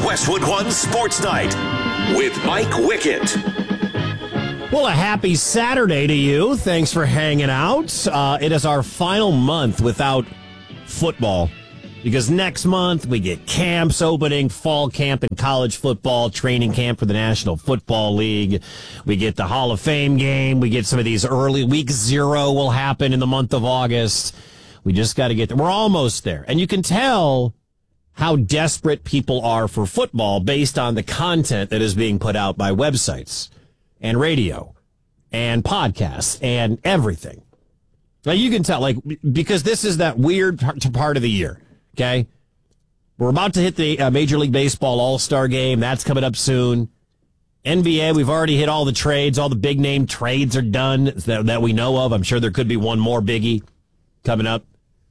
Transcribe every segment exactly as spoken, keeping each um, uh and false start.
Westwood One Sports Night with Mike Wickett. Well, a happy Saturday to you. Thanks for hanging out. Uh, it is our final month without football because next month we get camps opening, fall camp in college football, training camp for the National Football League. We get the Hall of Fame game. We get some of these early week zero will happen in the month of August. We just got to get there. We're almost there. And you can tell how desperate people are for football based on the content that is being put out by websites and radio and podcasts and everything. Now, you can tell, like, because this is that weird part of the year, okay? We're about to hit the uh, Major League Baseball All-Star Game. That's coming up soon. N B A, we've already hit all the trades. All the big-name trades are done that, that we know of. I'm sure there could be one more biggie coming up.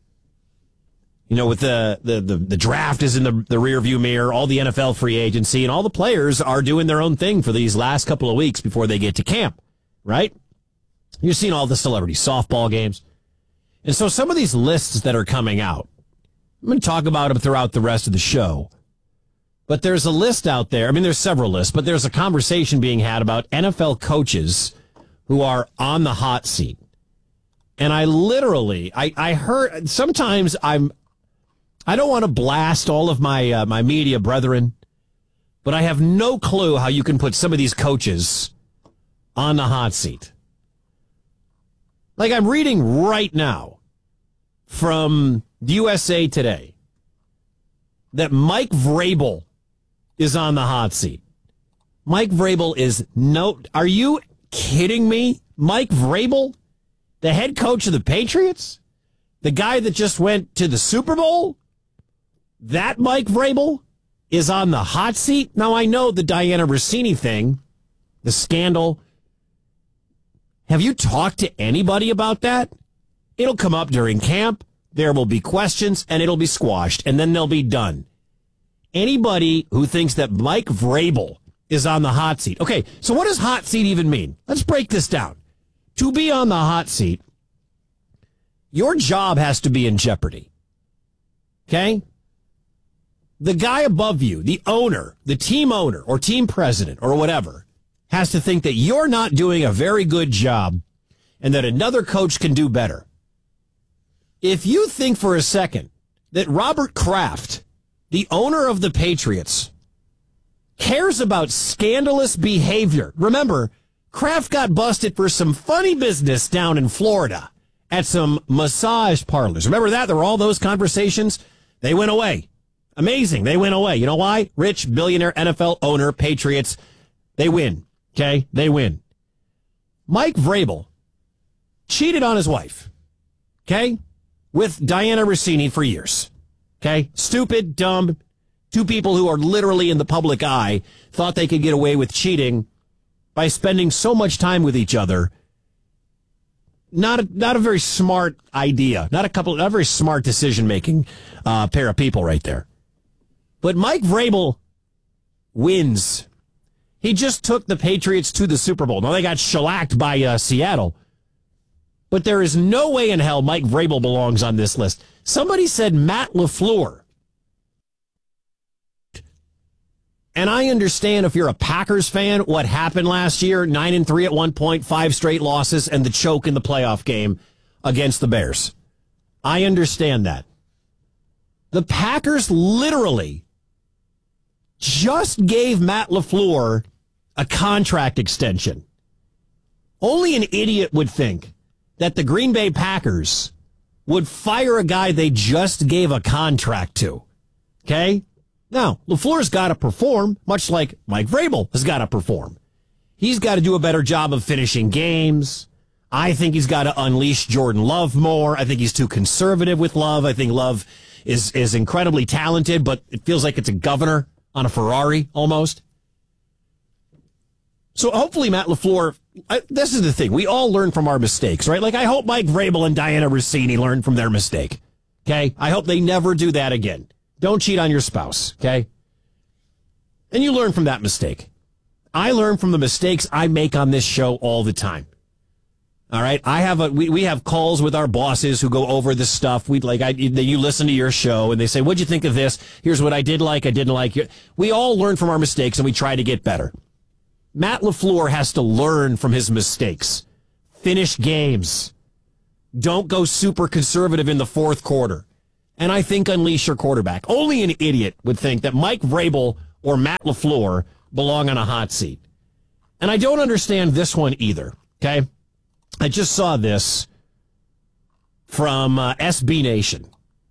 You know, with the, the, the, the draft is in the, the rearview mirror, all the N F L free agency, and all the players are doing their own thing for these last couple of weeks before they get to camp, right? You're seeing all the celebrity softball games. And so some of these lists that are coming out, I'm going to talk about them throughout the rest of the show. But there's a list out there. I mean, there's several lists, but there's a conversation being had about N F L coaches who are on the hot seat. And I literally, I, I heard, sometimes I'm, I don't want to blast all of my uh, my media brethren, but I have no clue how you can put some of these coaches on the hot seat. Like, I'm reading right now from U S A Today that Mike Vrabel is on the hot seat. Mike Vrabel is no... Are you kidding me? Mike Vrabel, the head coach of the Patriots? The guy that just went to the Super Bowl? That Mike Vrabel is on the hot seat? Now, I know the Diana Rossini thing, the scandal. Have you talked to anybody about that? It'll come up during camp. There will be questions, and it'll be squashed, and then they'll be done. Anybody who thinks that Mike Vrabel is on the hot seat. Okay, so what does hot seat even mean? Let's break this down. To be on the hot seat, your job has to be in jeopardy. Okay? The guy above you, the owner, the team owner or team president or whatever, has to think that you're not doing a very good job and that another coach can do better. If you think for a second that Robert Kraft, the owner of the Patriots, cares about scandalous behavior. Remember, Kraft got busted for some funny business down in Florida at some massage parlors. Remember that? There were all those conversations. They went away. Amazing. They went away. You know why? Rich, billionaire, N F L owner, Patriots. They win. Okay? They win. Mike Vrabel cheated on his wife. Okay? With Diana Rossini for years. Okay? Stupid, dumb, two people who are literally in the public eye thought they could get away with cheating by spending so much time with each other. Not a, not a very smart idea. Not a couple, not a very smart decision-making uh, pair of people right there. But Mike Vrabel wins. He just took the Patriots to the Super Bowl. Now, they got shellacked by uh, Seattle. But there is no way in hell Mike Vrabel belongs on this list. Somebody said Matt LaFleur. And I understand if you're a Packers fan, what happened last year, nine and three at one point, five straight losses, and the choke in the playoff game against the Bears. I understand that. The Packers literally just gave Matt LaFleur a contract extension. Only an idiot would think that the Green Bay Packers would fire a guy they just gave a contract to. Okay? Now, LaFleur's got to perform, much like Mike Vrabel has got to perform. He's got to do a better job of finishing games. I think he's got to unleash Jordan Love more. I think he's too conservative with Love. I think Love is, is incredibly talented, but it feels like it's a governor on a Ferrari almost. So hopefully Matt LaFleur, I, this is the thing. We all learn from our mistakes, right? Like, I hope Mike Vrabel and Diana Rossini learn from their mistake. Okay? I hope they never do that again. Don't cheat on your spouse, okay? And you learn from that mistake. I learn from the mistakes I make on this show all the time. All right, I have a we, we have calls with our bosses who go over this stuff. We like I you listen to your show and they say, "What'd you think of this? Here's what I did like, I didn't like." We all learn from our mistakes and we try to get better. Matt LaFleur has to learn from his mistakes. Finish games. Don't go super conservative in the fourth quarter. And I think unleash your quarterback. Only an idiot would think that Mike Vrabel or Matt LaFleur belong on a hot seat. And I don't understand this one either, okay? I just saw this from uh, S B Nation.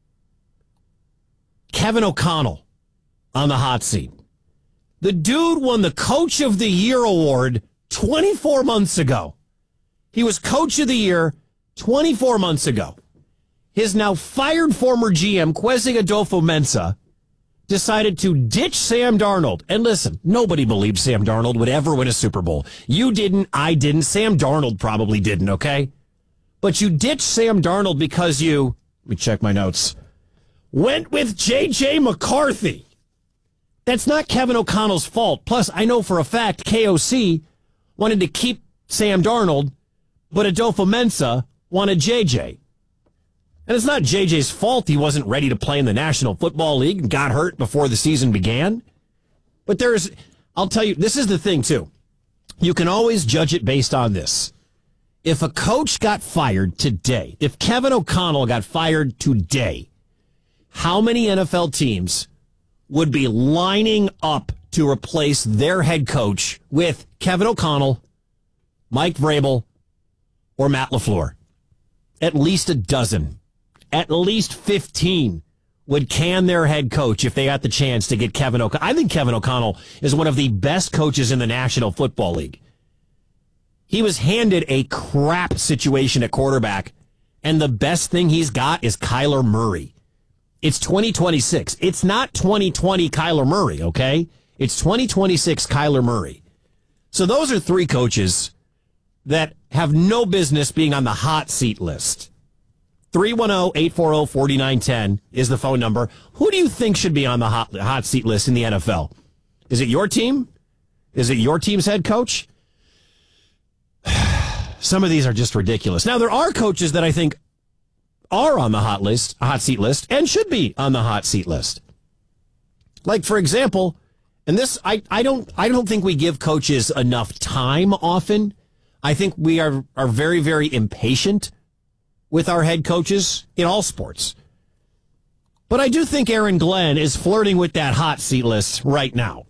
Kevin O'Connell on the hot seat. The dude won the Coach of the Year award twenty-four months ago. He was Coach of the Year twenty-four months ago. His now fired former G M, Kwesi Adofo-Mensah, decided to ditch Sam Darnold. And listen, nobody believed Sam Darnold would ever win a Super Bowl. You didn't, I didn't, Sam Darnold probably didn't, okay? But you ditched Sam Darnold because you, let me check my notes, went with J J McCarthy. That's not Kevin O'Connell's fault. Plus, I know for a fact K O C wanted to keep Sam Darnold, but Adofo-Mensah wanted J J. And it's not J J's fault he wasn't ready to play in the National Football League and got hurt before the season began. But there's, I'll tell you, this is the thing, too. You can always judge it based on this. If a coach got fired today, if Kevin O'Connell got fired today, how many N F L teams would be lining up to replace their head coach with Kevin O'Connell, Mike Vrabel, or Matt LaFleur? At least a dozen. At least fifteen would can their head coach if they got the chance to get Kevin O'Connell. I think Kevin O'Connell is one of the best coaches in the National Football League. He was handed a crap situation at quarterback, and the best thing he's got is Kyler Murray. It's twenty twenty-six. It's not twenty twenty Kyler Murray, okay? It's twenty twenty-six Kyler Murray. So those are three coaches that have no business being on the hot seat list. three one zero, eight four zero, four nine one zero is the phone number. Who do you think should be on the hot, hot seat list in the N F L? Is it your team? Is it your team's head coach? Some of these are just ridiculous. Now, there are coaches that I think are on the hot list, hot seat list, and should be on the hot seat list. Like, for example, and this, I, I don't, I don't think we give coaches enough time often. I think we are, are very, very impatient with our head coaches in all sports. But I do think Aaron Glenn is flirting with that hot seat list right now.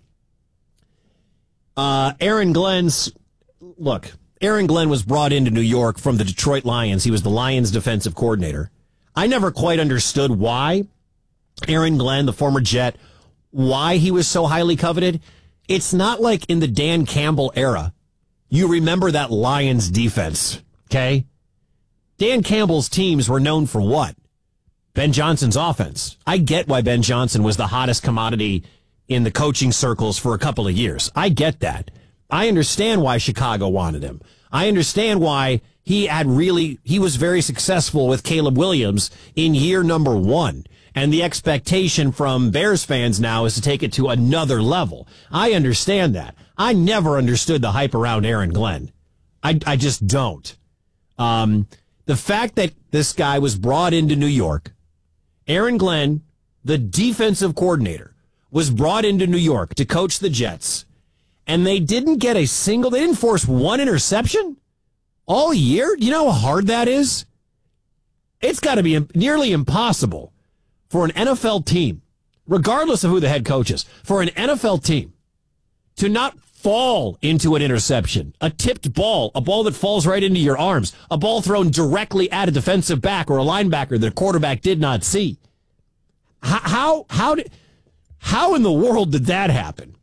Uh, Aaron Glenn's, look, Aaron Glenn was brought into New York from the Detroit Lions. He was the Lions defensive coordinator. I never quite understood why Aaron Glenn, the former Jet, why he was so highly coveted. It's not like in the Dan Campbell era. You remember that Lions defense, okay? Dan Campbell's teams were known for what? Ben Johnson's offense. I get why Ben Johnson was the hottest commodity in the coaching circles for a couple of years. I get that. I understand why Chicago wanted him. I understand why he had really, he was very successful with Caleb Williams in year number one. And the expectation from Bears fans now is to take it to another level. I understand that. I never understood the hype around Aaron Glenn. I, I just don't. Um, the fact that this guy was brought into New York, Aaron Glenn, the defensive coordinator, was brought into New York to coach the Jets, and they didn't get a single, they didn't force one interception all year. You know how hard that is? It's got to be nearly impossible for an N F L team, regardless of who the head coach is, for an N F L team to not fall into an interception, a tipped ball, a ball that falls right into your arms, a ball thrown directly at a defensive back or a linebacker that a quarterback did not see. How, how, how did, how in the world did that happen?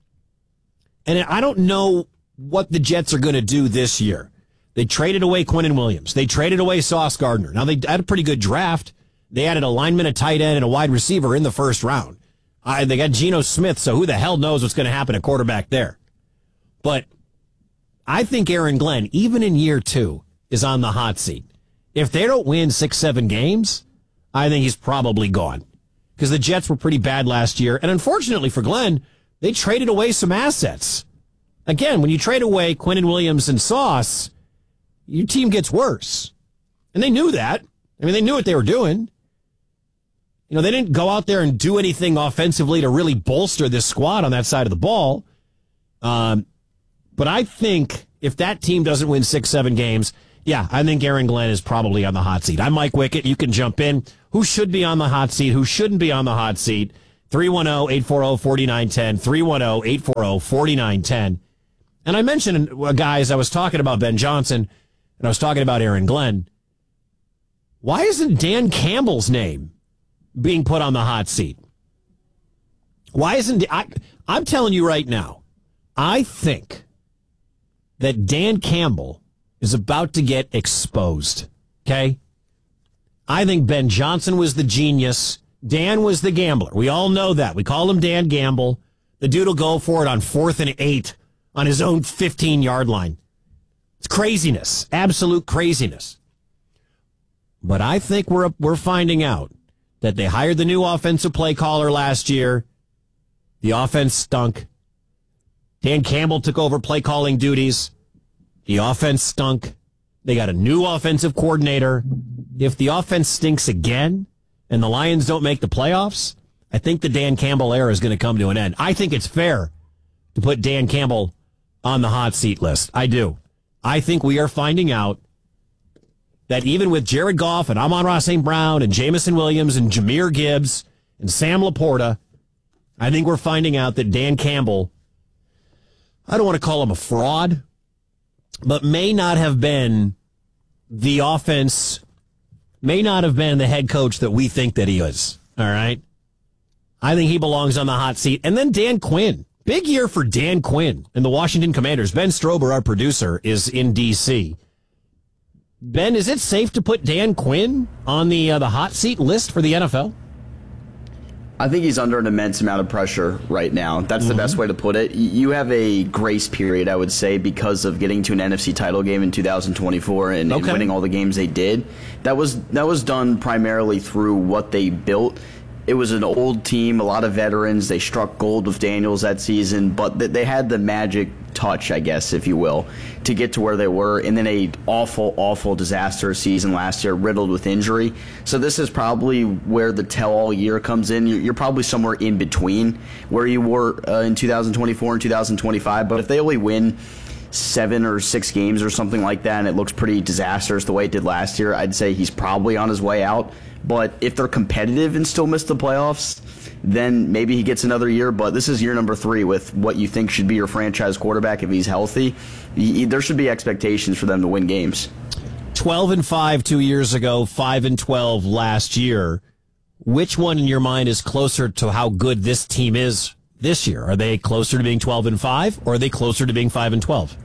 And I don't know what the Jets are going to do this year. They traded away Quinnen Williams. They traded away Sauce Gardner. Now, they had a pretty good draft. They added a lineman, a tight end, and a wide receiver in the first round. Uh, they got Geno Smith, so who the hell knows what's going to happen at quarterback there. But I think Aaron Glenn, even in year two, is on the hot seat. If they don't win six, seven games, I think he's probably gone. Because the Jets were pretty bad last year. And unfortunately for Glenn, they traded away some assets. Again, when you trade away Quinnen Williams and Sauce, your team gets worse. And they knew that. I mean, they knew what they were doing. You know, they didn't go out there and do anything offensively to really bolster this squad on that side of the ball. Um, but I think if that team doesn't win six, seven games, yeah, I think Aaron Glenn is probably on the hot seat. I'm Mike Wickett. You can jump in. Who should be on the hot seat? Who shouldn't be on the hot seat? three one zero, eight four zero, four nine one zero, three one zero, eight four zero, four nine one zero. And I mentioned, guys, I was talking about Ben Johnson, and I was talking about Aaron Glenn. Why isn't Dan Campbell's name being put on the hot seat? Why isn't... I, I'm telling you right now, I think that Dan Campbell is about to get exposed, okay? I think Ben Johnson was the genius. Dan was the gambler. We all know that. We call him Dan Gamble. The dude will go for it on fourth and eight on his own fifteen-yard line. It's craziness, absolute craziness. But I think we're we're finding out that they hired the new offensive play caller last year. The offense stunk. Dan Campbell took over play calling duties. The offense stunk. They got a new offensive coordinator. If the offense stinks again and the Lions don't make the playoffs, I think the Dan Campbell era is going to come to an end. I think it's fair to put Dan Campbell on the hot seat list. I do. I think we are finding out that even with Jared Goff and Amon-Ra Saint Brown and Jamison Williams and Jahmyr Gibbs and Sam Laporta, I think we're finding out that Dan Campbell, I don't want to call him a fraud, but may not have been the offense, may not have been the head coach that we think that he is. All right? I think he belongs on the hot seat. And then Dan Quinn. Big year for Dan Quinn and the Washington Commanders. Ben Strober, our producer, is in D C. Ben, is it safe to put Dan Quinn on the uh, the hot seat list for the N F L? I think he's under an immense amount of pressure right now. That's mm-hmm. the best way to put it. You have a grace period, I would say, because of getting to an N F C title game in two thousand twenty-four and, okay. and winning all the games they did. That was that was done primarily through what they built. It was an old team, a lot of veterans. They struck gold with Daniels that season, but they had the magic touch, I guess, if you will, to get to where they were. And then a awful, awful disastrous season last year, riddled with injury. So this is probably where the tell-all year comes in. You're probably somewhere in between where you were uh, in two thousand twenty-four and two thousand twenty-five. But if they only win seven or six games or something like that, and it looks pretty disastrous the way it did last year, I'd say he's probably on his way out. But if they're competitive and still miss the playoffs, then maybe he gets another year. But this is year number three with what you think should be your franchise quarterback if he's healthy. He, there should be expectations for them to win games. twelve and five two years ago, five and twelve last year. Which one in your mind is closer to how good this team is this year? Are they closer to being twelve and five, or are they closer to being five and twelve?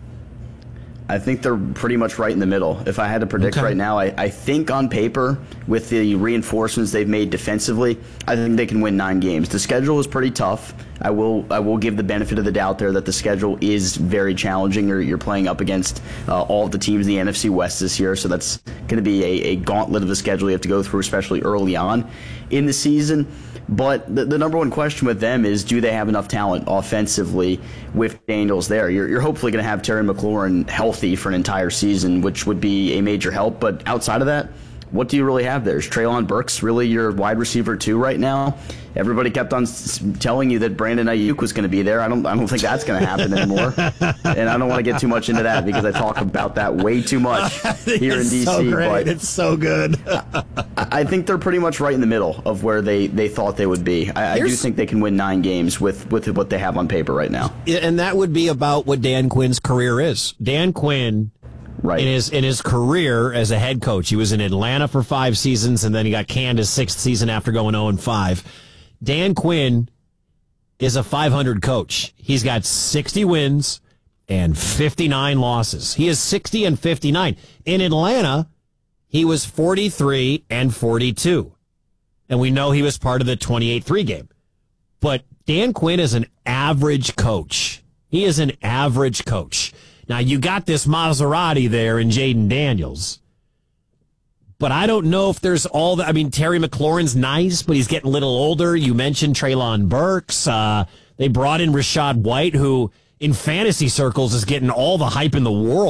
I think they're pretty much right in the middle. If I had to predict okay. right now, I, I think on paper, with the reinforcements they've made defensively, I think they can win nine games. The schedule is pretty tough. I will I will give the benefit of the doubt there that the schedule is very challenging. You're, you're playing up against uh, all of the teams in the N F C West this year, so that's going to be a, a gauntlet of a schedule you have to go through, especially early on in the season. But the, the number one question with them is, do they have enough talent offensively with Daniels there? You're, you're hopefully going to have Terry McLaurin healthy for an entire season, which would be a major help. But outside of that, what do you really have there? Is Treylon Burks really your wide receiver two right now? Everybody kept on s- telling you that Brandon Ayuk was going to be there. I don't I don't think that's going to happen anymore. And I don't want to get too much into that because I talk about that way too much here in D C. So great. But it's so good. I, I think they're pretty much right in the middle of where they, they thought they would be. I, I do think they can win nine games with, with what they have on paper right now. And that would be about what Dan Quinn's career is. Dan Quinn... Right. In his in his career as a head coach, he was in Atlanta for five seasons, and then he got canned his sixth season after going oh and five. Dan Quinn is a five hundred coach. He's got sixty wins and fifty-nine losses. He is sixty and fifty-nine. In Atlanta, he was forty-three and forty-two. And we know he was part of the twenty-eight three game. But Dan Quinn is an average coach. He is an average coach. Now, you got this Maserati there in Jaden Daniels, but I don't know if there's all the, I mean, Terry McLaurin's nice, but he's getting a little older. You mentioned Treylon Burks. Uh, they brought in Rachaad White, who in fantasy circles is getting all the hype in the world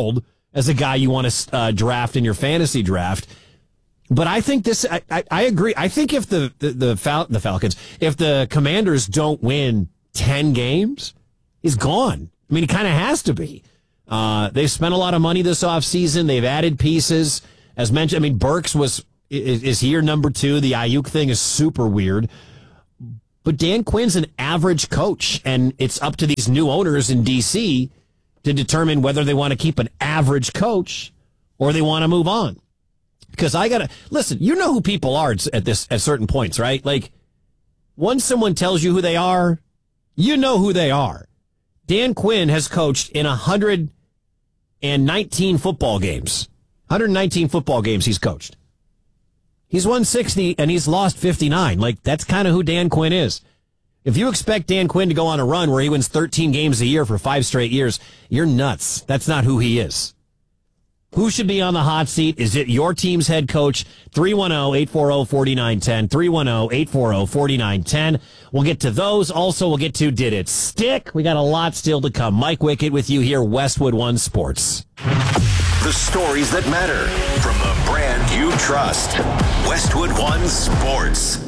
as a guy you want to uh, draft in your fantasy draft. But I think this, I, I, I agree. I think if the, the, the, Fal- the Falcons, if the Commanders don't win ten games, he's gone. I mean, he kind of has to be. Uh, they've spent a lot of money this offseason. They've added pieces. As mentioned, I mean, Burks was, is, is here number two. The Ayuk thing is super weird. But Dan Quinn's an average coach, and it's up to these new owners in D C to determine whether they want to keep an average coach or they want to move on. Because I gotta listen, you know who people are at this at certain points, right? Like, once someone tells you who they are, you know who they are. Dan Quinn has coached in one hundred nineteen football games. one hundred nineteen football games he's coached. He's won sixty and he's lost fifty-nine. Like, that's kind of who Dan Quinn is. If you expect Dan Quinn to go on a run where he wins thirteen games a year for five straight years, you're nuts. That's not who he is. Who should be on the hot seat? Is it your team's head coach? three one zero, eight four zero, four nine one zero. three one zero, eight four zero, four nine one zero. We'll get to those. Also, we'll get to Did It Stick? We got a lot still to come. Mike Wickett with you here, Westwood One Sports. The stories that matter from the brand you trust. Westwood One Sports.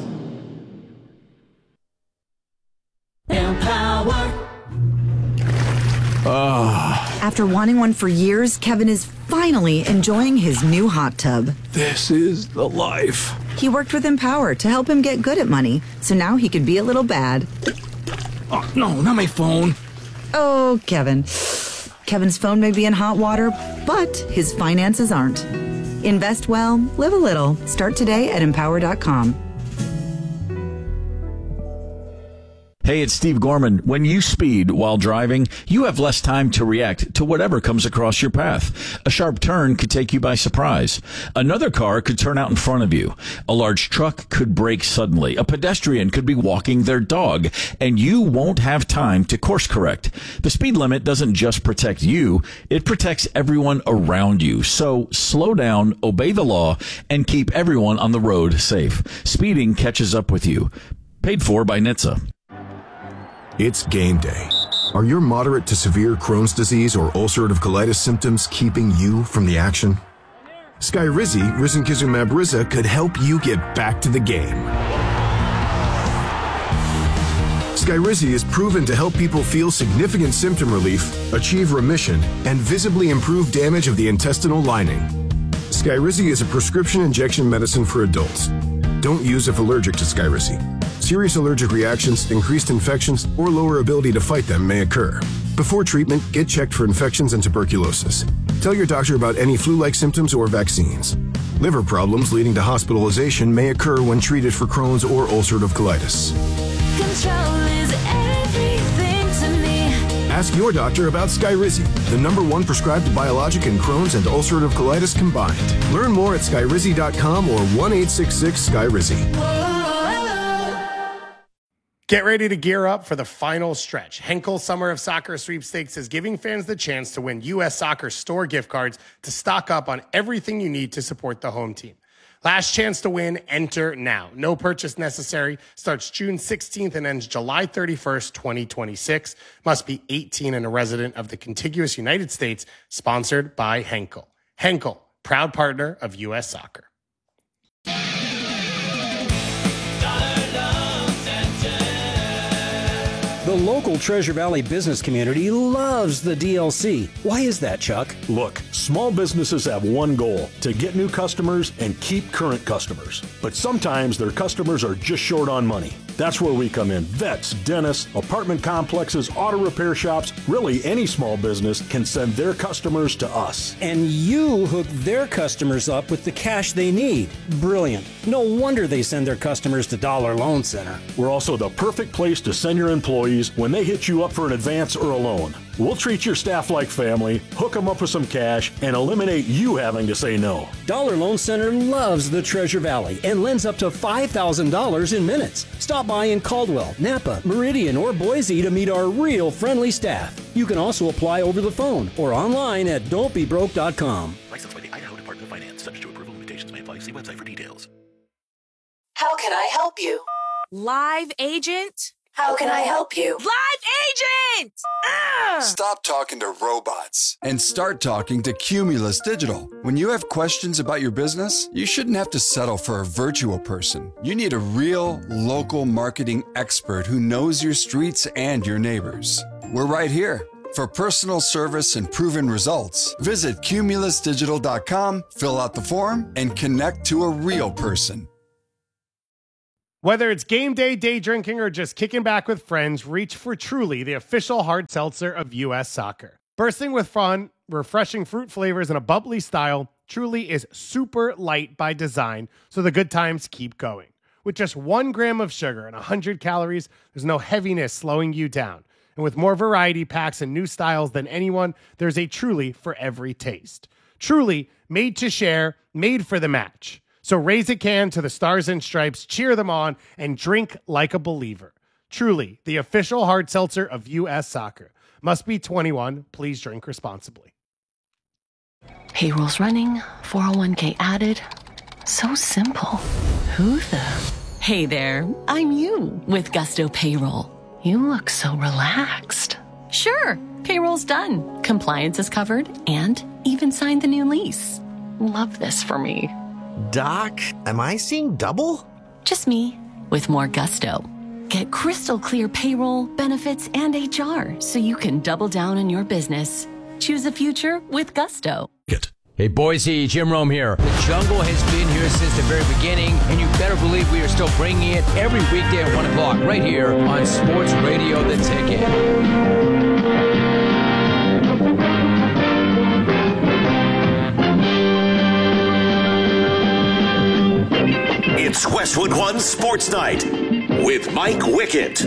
Empower. Oh. After wanting one for years, Kevin is finally enjoying his new hot tub. This is the life. He worked with Empower to help him get good at money, so now he could be a little bad. Oh, no, not my phone. Oh, Kevin. Kevin's phone may be in hot water, but his finances aren't. Invest well, live a little. Start today at empower dot com. Hey, it's Steve Gorman. When you speed while driving, you have less time to react to whatever comes across your path. A sharp turn could take you by surprise. Another car could turn out in front of you. A large truck could brake suddenly. A pedestrian could be walking their dog, and you won't have time to course correct. The speed limit doesn't just protect you, it protects everyone around you. So slow down, obey the law, and keep everyone on the road safe. Speeding catches up with you. Paid for by N H T S A. It's game day. Are your moderate to severe Crohn's disease or ulcerative colitis symptoms keeping you from the action? Skyrizi, risankizumab Riza, could help you get back to the game. Skyrizi is proven to help people feel significant symptom relief, achieve remission, and visibly improve damage of the intestinal lining. Skyrizi is a prescription injection medicine for adults. Don't use if allergic to Skyrizi. Serious allergic reactions, increased infections, or lower ability to fight them may occur. Before treatment, get checked for infections and tuberculosis. Tell your doctor about any flu-like symptoms or vaccines. Liver problems leading to hospitalization may occur when treated for Crohn's or ulcerative colitis. Control is everything to me. Ask your doctor about Skyrizi, the number one prescribed biologic in Crohn's and ulcerative colitis combined. Learn more at skyrizi dot com or one eight six six Skyrizi. Get ready to gear up for the final stretch. Henkel Summer of Soccer Sweepstakes is giving fans the chance to win U S Soccer store gift cards to stock up on everything you need to support the home team. Last chance to win, enter now. No purchase necessary. Starts June sixteenth and ends July thirty-first, twenty twenty-six. Must be eighteen and a resident of the contiguous United States. Sponsored by Henkel. Henkel, proud partner of U S Soccer. The local Treasure Valley business community loves the D L C. Why is that, Chuck? Look, small businesses have one goal, to get new customers and keep current customers. But sometimes their customers are just short on money. That's where we come in. Vets, dentists, apartment complexes, auto repair shops, really any small business can send their customers to us. And you hook their customers up with the cash they need. Brilliant. No wonder they send their customers to Dollar Loan Center. We're also the perfect place to send your employees when they hit you up for an advance or a loan. We'll treat your staff like family, hook them up with some cash, and eliminate you having to say no. Dollar Loan Center loves the Treasure Valley and lends up to five thousand dollars in minutes. Stop by in Caldwell, Napa, Meridian, or Boise to meet our real friendly staff. You can also apply over the phone or online at don't be broke dot com. Licensed by the Idaho Department of Finance. Subject to approval, limitations may apply. See website for details. How can I help you? Live agent? How can I help you? Live agent! Ah! Stop talking to robots and start talking to Cumulus Digital. When you have questions about your business, you shouldn't have to settle for a virtual person. You need a real, local marketing expert who knows your streets and your neighbors. We're right here. For personal service and proven results, visit cumulus digital dot com, fill out the form, and connect to a real person. Whether it's game day, day drinking, or just kicking back with friends, reach for Truly, the official hard seltzer of U S Soccer. Bursting with fun, refreshing fruit flavors, and a bubbly style, Truly is super light by design, so the good times keep going. With just one gram of sugar and one hundred calories, there's no heaviness slowing you down. And with more variety packs and new styles than anyone, there's a Truly for every taste. Truly, made to share, made for the match. So raise a can to the Stars and Stripes, cheer them on, and drink like a believer. Truly, the official hard seltzer of U S Soccer. Must be twenty-one. Please drink responsibly. Payroll's running, four oh one k added. So simple. Who the? Hey there, I'm you with Gusto Payroll. You look so relaxed. Sure, payroll's done. Compliance is covered and even signed the new lease. Love this for me. Doc, am I seeing double? Just me with more gusto. Get crystal clear payroll, benefits, and H R so you can double down on your business. Choose a future with Gusto. Hey Boise, Jim Rome here. The Jungle has been here since the very beginning, and you better believe we are still bringing it every weekday at one o'clock right here on Sports Radio The Ticket. It's Westwood One Sports Night with Mike Wickett.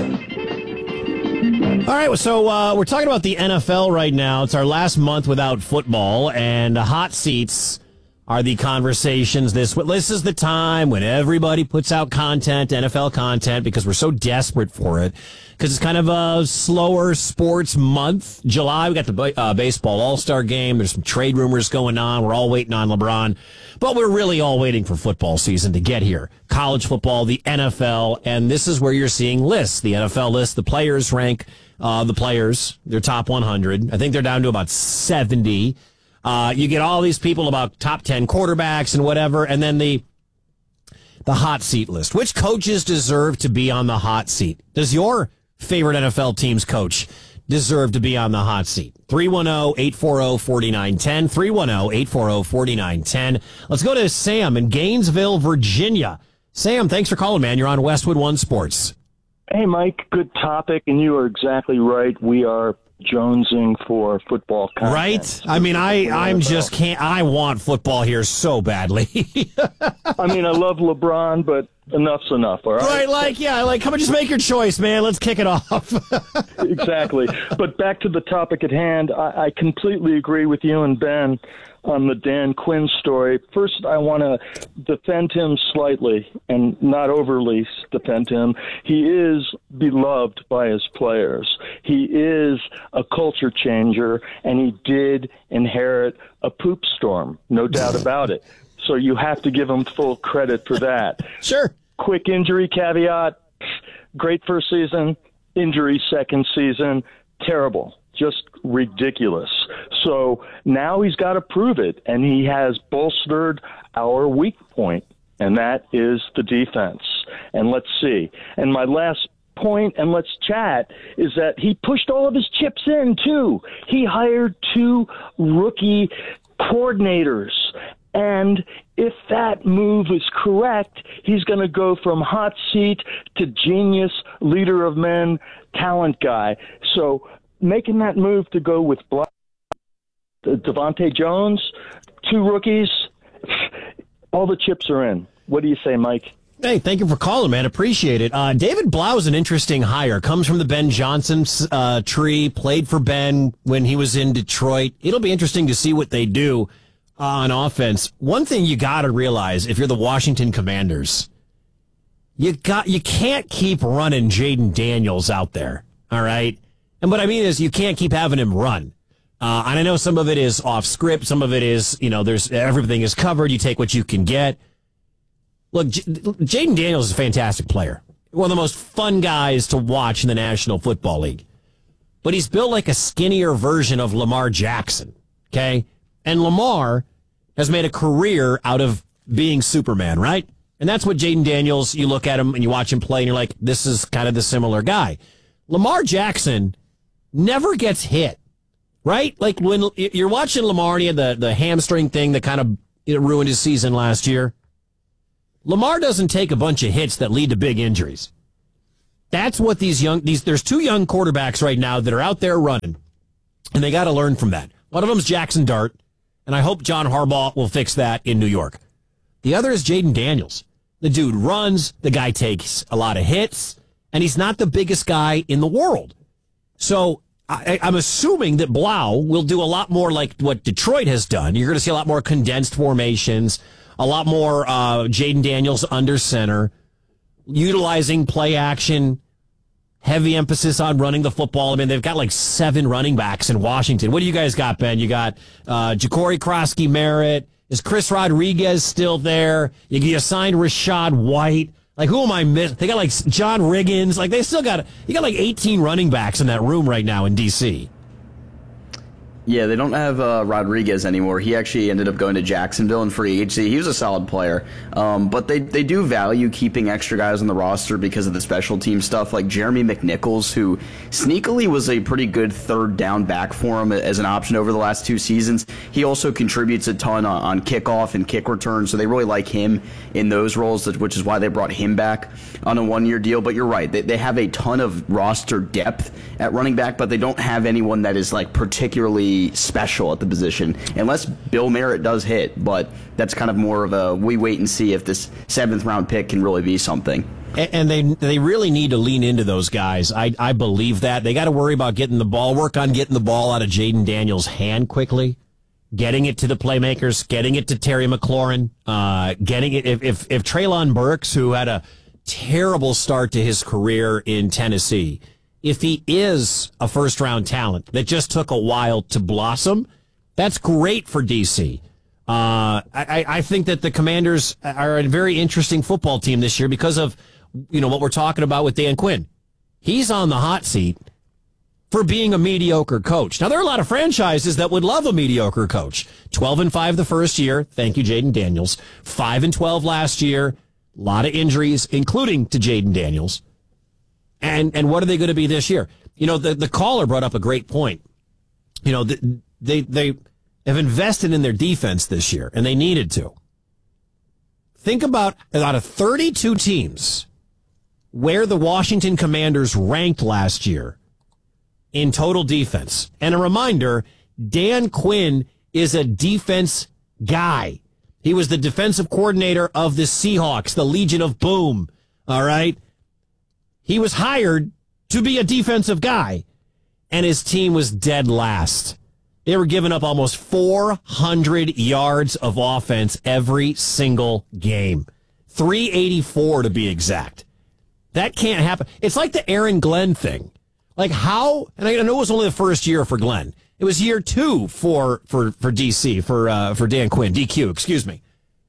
All right, so uh, we're talking about the N F L right now. It's our last month without football, and the hot seats are the conversations. This this is the time when everybody puts out content, N F L content, because we're so desperate for it. Because it's kind of a slower sports month. July, we got the uh, baseball all-star game. There's some trade rumors going on. We're all waiting on LeBron. But we're really all waiting for football season to get here. College football, the N F L, and this is where you're seeing lists. The N F L list, the players rank uh, the players, their top one hundred. I think they're down to about seventy. Uh, you get all these people about top ten quarterbacks and whatever, and then the the hot seat list. Which coaches deserve to be on the hot seat? Does your favorite N F L team's coach deserve to be on the hot seat? three one zero, eight four zero, four nine one zero, three one zero, eight four zero, four nine one zero. Let's go to Sam in Gainesville, Virginia. Sam, thanks for calling, man. You're on Westwood One Sports. Hey, Mike, good topic, and you are exactly right. We are jonesing for football content. Right? I mean, I, I'm just can't, I want football here so badly. I mean, I love LeBron, but enough's enough, all right? Right, like, yeah, like, come on, just make your choice, man. Let's kick it off. Exactly. But back to the topic at hand, I, I completely agree with you and Ben on the Dan Quinn story. First, I want to defend him slightly and not overly defend him. He is beloved by his players. He is a culture changer, and he did inherit a poop storm, no doubt about it. So you have to give him full credit for that. Sure. Quick injury caveat, great first season, injury second season, terrible. Just ridiculous. So now he's got to prove it, and he has bolstered our weak point, and that is the defense. And let's see. And my last point, and let's chat, is that he pushed all of his chips in, too. He hired two rookie coordinators. And if that move is correct, he's going to go from hot seat to genius, leader of men, talent guy. So making that move to go with Bla- Devontae Jones, two rookies, all the chips are in. What do you say, Mike? Hey, thank you for calling, man. Appreciate it. Uh, David Blau is an interesting hire. Comes from the Ben Johnson uh, tree, played for Ben when he was in Detroit. It'll be interesting to see what they do on offense. One thing you got to realize if you're the Washington Commanders, you got you can't keep running Jaden Daniels out there, all right? And what I mean is you can't keep having him run. Uh, and I know some of it is off script. Some of it is, you know, there's everything is covered. You take what you can get. Look, J- Jaden Daniels is a fantastic player. one of the most fun guys to watch in the National Football League. But he's built like a skinnier version of Lamar Jackson, okay? And Lamar has made a career out of being Superman, right? And that's what Jaden Daniels, you look at him and you watch him play and you're like, this is kind of the similar guy. Lamar Jackson never gets hit, right? Like when you're watching Lamar and he had the, the hamstring thing that kind of you know, ruined his season last year. Lamar doesn't take a bunch of hits that lead to big injuries. That's what these young, these there's two young quarterbacks right now that are out there running, and they got to learn from that. One of them is Jackson Dart, and I hope John Harbaugh will fix that in New York. The other is Jaden Daniels. The dude runs, the guy takes a lot of hits, and he's not the biggest guy in the world. So I, I'm assuming that Blau will do a lot more like what Detroit has done. You're going to see a lot more condensed formations, a lot more uh, Jaden Daniels under center, utilizing play action, heavy emphasis on running the football. I mean, they've got like seven running backs in Washington. What do you guys got, Ben? You got uh, Ja'Cory Krosky-Merritt. Is Chris Rodriguez still there? You, you signed Rashad White. Like, who am I missing? They got like John Riggins. Like, they still got, you got like eighteen running backs in that room right now in D C. Yeah, they don't have uh, Rodriguez anymore. He actually ended up going to Jacksonville in free agency. He was a solid player. Um, but they, they do value keeping extra guys on the roster because of the special team stuff, like Jeremy McNichols, who sneakily was a pretty good third down back for him as an option over the last two seasons. He also contributes a ton on, on kickoff and kick return, so they really like him in those roles, which is why they brought him back on a one-year deal. But you're right. They, they have a ton of roster depth at running back, but they don't have anyone that is like particularly special at the position, unless Bill Merritt does hit, but that's kind of more of a we wait and see if this seventh round pick can really be something. And they they really need to lean into those guys. I, I believe that. They got to worry about getting the ball, work on getting the ball out of Jaden Daniels' hand quickly, getting it to the playmakers, getting it to Terry McLaurin, uh, getting it. If, if, if Treylon Burks, who had a terrible start to his career in Tennessee, if he is a first-round talent that just took a while to blossom, that's great for D C. Uh, I, I think that the Commanders are a very interesting football team this year because of, you know, what we're talking about with Dan Quinn. He's on the hot seat for being a mediocre coach. Now, there are a lot of franchises that would love a mediocre coach. twelve and five the first year. Thank you, Jaden Daniels. five and twelve last year. A lot of injuries, including to Jaden Daniels. And and what are they going to be this year? You know, the, the caller brought up a great point. You know, the, they they have invested in their defense this year, and they needed to. Think about, out of thirty-two teams, where the Washington Commanders ranked last year in total defense. And a reminder, Dan Quinn is a defense guy. He was the defensive coordinator of the Seahawks, the Legion of Boom, all right? He was hired to be a defensive guy, and his team was dead last. They were giving up almost four hundred yards of offense every single game. three eighty-four to be exact. That can't happen. It's like the Aaron Glenn thing. Like how, and I know it was only the first year for Glenn. It was year two for, for, for D C, for, uh, for Dan Quinn, D Q, excuse me.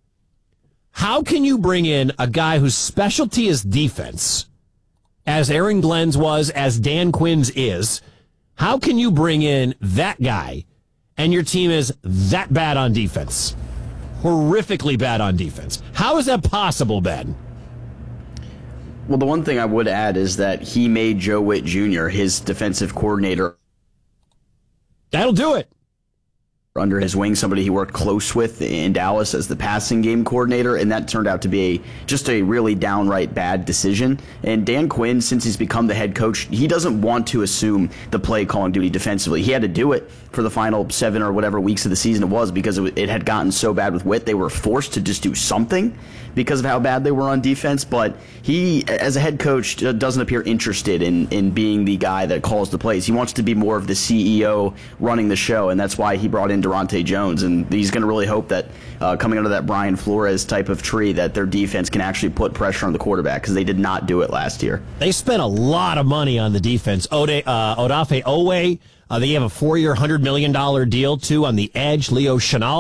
How can you bring in a guy whose specialty is defense, as Aaron Glenn's was, as Dan Quinn's is? How can you bring in that guy and your team is that bad on defense? Horrifically bad on defense. How is that possible, Ben? Well, the one thing I would add is that he made Joe Witt Junior his defensive coordinator. That'll do it. Under his wing, somebody he worked close with in Dallas as the passing game coordinator, and that turned out to be a, just a really downright bad decision. And Dan Quinn, since he's become the head coach, he doesn't want to assume the play calling duty defensively. He had to do it for the final seven or whatever weeks of the season it was because it, it had gotten so bad with Witt. They were forced to just do something because of how bad they were on defense. But he, as a head coach, doesn't appear interested in, in being the guy that calls the plays. He wants to be more of the C E O running the show, and that's why he brought in Durante Jones. And he's going to really hope that uh, coming under that Brian Flores type of tree, that their defense can actually put pressure on the quarterback, because they did not do it last year. They spent a lot of money on the defense. Ode, uh, Odafe Owe, uh, they have a four-year, one hundred million dollars deal, too, on the edge. Leo Chenal,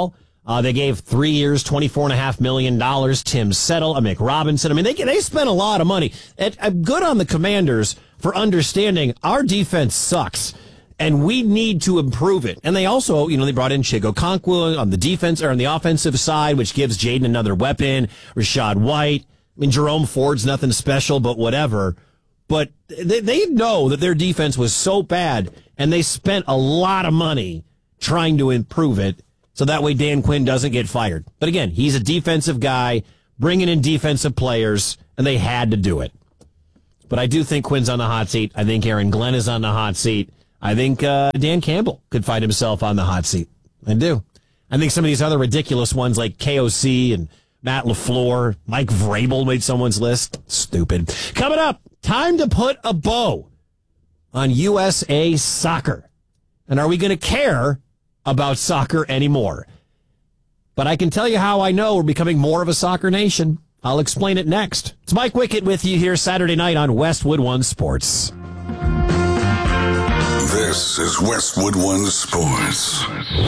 Uh, they gave three years, twenty-four point five million dollars. Tim Settle, a Mick Robinson. I mean, they they spent a lot of money. And, uh, good on the Commanders for understanding our defense sucks, and we need to improve it. And they also, you know, they brought in Chigo Okonkwo on the defense or on the offensive side, which gives Jaden another weapon. Rashad White. I mean, Jerome Ford's nothing special, but whatever. But they, they know that their defense was so bad, and they spent a lot of money trying to improve it so that way Dan Quinn doesn't get fired. But again, he's a defensive guy, bringing in defensive players, and they had to do it. But I do think Quinn's on the hot seat. I think Aaron Glenn is on the hot seat. I think uh, Dan Campbell could find himself on the hot seat. I do. I think some of these other ridiculous ones like K O C and Matt LaFleur, Mike Vrabel made someone's list. Stupid. Coming up, time to put a bow on U S A Soccer. And are we going to care about soccer anymore? But I can tell you how I know we're becoming more of a soccer nation. I'll explain it next. It's Mike Wickett with you here Saturday night on Westwood One Sports. This is Westwood One Sports.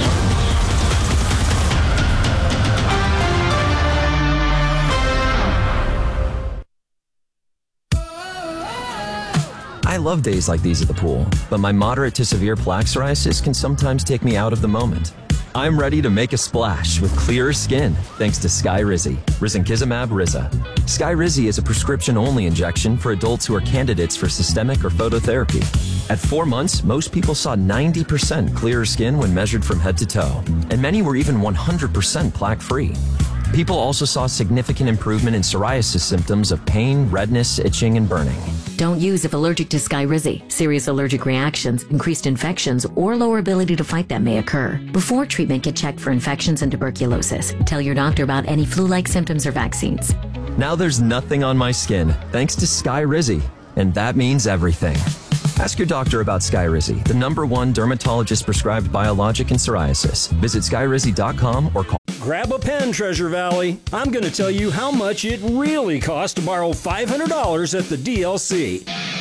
I love days like these at the pool, but my moderate to severe plaque psoriasis can sometimes take me out of the moment. I'm ready to make a splash with clearer skin thanks to Skyrizi, risankizumab Riza. Skyrizi is a prescription-only injection for adults who are candidates for systemic or phototherapy. At four months, most people saw ninety percent clearer skin when measured from head to toe, and many were even one hundred percent plaque-free. People also saw significant improvement in psoriasis symptoms of pain, redness, itching, and burning. Don't use if allergic to Skyrizi. Serious allergic reactions, increased infections, or lower ability to fight them may occur. Before treatment, get checked for infections and tuberculosis. Tell your doctor about any flu-like symptoms or vaccines. Now there's nothing on my skin thanks to Skyrizi, and that means everything. Ask your doctor about Skyrizi, the number one dermatologist-prescribed biologic in psoriasis. Visit skyrizi dot com or call. Grab a pen, Treasure Valley. I'm going to tell you how much it really costs to borrow five hundred dollars at the D L C.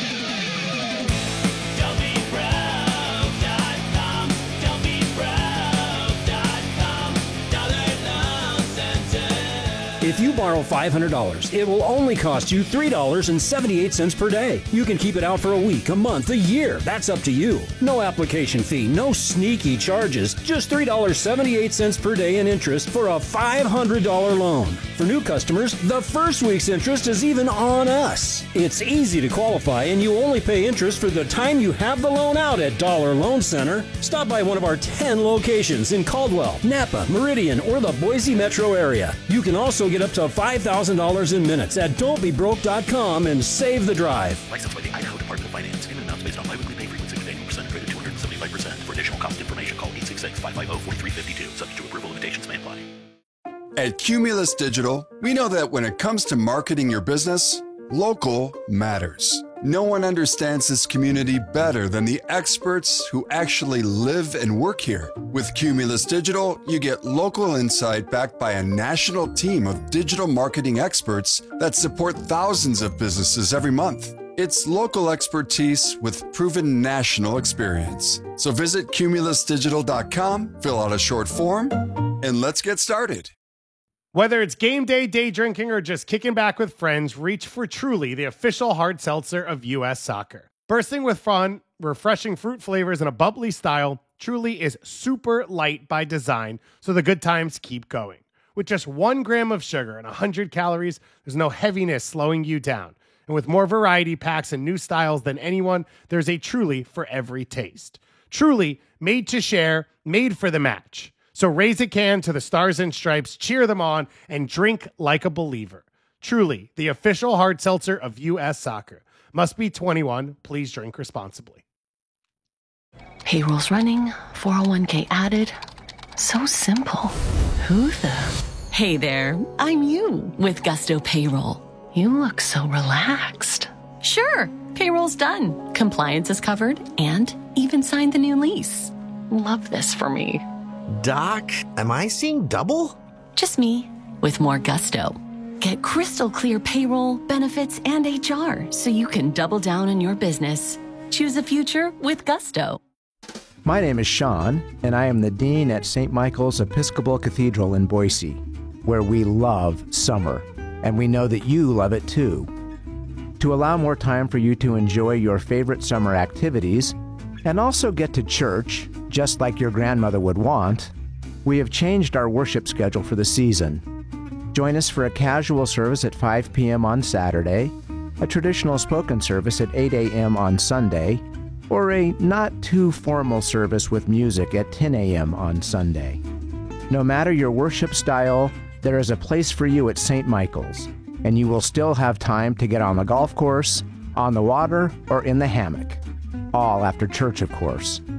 If you borrow five hundred dollars, it will only cost you three dollars and seventy-eight cents per day. You can keep it out for a week, a month, a year. That's up to you. No application fee, no sneaky charges, just three dollars and seventy-eight cents per day in interest for a five hundred dollars loan. For new customers, the first week's interest is even on us. It's easy to qualify, and you only pay interest for the time you have the loan out at Dollar Loan Center. Stop by one of our ten locations in Caldwell, Napa, Meridian, or the Boise metro area. You can also get up to five thousand dollars in minutes at don't be broke dot com and save the drive. Licensed by the Idaho Department of Finance. In amounts based on biweekly pay frequency with annual percent rate of two hundred seventy-five percent. For additional cost information, call eight six six, five five zero, four three five two. Subject to approval, limitations may apply. At Cumulus Digital, we know that when it comes to marketing your business, local matters. No one understands this community better than the experts who actually live and work here. With Cumulus Digital, you get local insight backed by a national team of digital marketing experts that support thousands of businesses every month. It's local expertise with proven national experience. So visit cumulus digital dot com, fill out a short form, and let's get started. Whether it's game day, day drinking, or just kicking back with friends, reach for Truly, the official hard seltzer of U S Soccer. Bursting with fun, refreshing fruit flavors, and a bubbly style, Truly is super light by design, so the good times keep going. With just one gram of sugar and one hundred calories, there's no heaviness slowing you down. And with more variety packs and new styles than anyone, there's a Truly for every taste. Truly, made to share, made for the match. So raise a can to the Stars and Stripes, cheer them on, and drink like a believer. Truly, the official hard seltzer of U S Soccer. Must be twenty-one. Please drink responsibly. Payroll's running, four oh one k added. So simple. Who the? Hey there, I'm you with Gusto Payroll. You look so relaxed. Sure, payroll's done. Compliance is covered and even signed the new lease. Love this for me. Doc, am I seeing double? Just me, with more gusto. Get crystal clear payroll, benefits, and H R so you can double down on your business. Choose a future with Gusto. My name is Sean, and I am the Dean at Saint Michael's Episcopal Cathedral in Boise, where we love summer, and we know that you love it too. To allow more time for you to enjoy your favorite summer activities, and also get to church, just like your grandmother would want, we have changed our worship schedule for the season. Join us for a casual service at five p.m. on Saturday, a traditional spoken service at eight a.m. on Sunday, or a not-too-formal service with music at ten a.m. on Sunday. No matter your worship style, there is a place for you at Saint Michael's, and you will still have time to get on the golf course, on the water, or in the hammock. All after church, of course.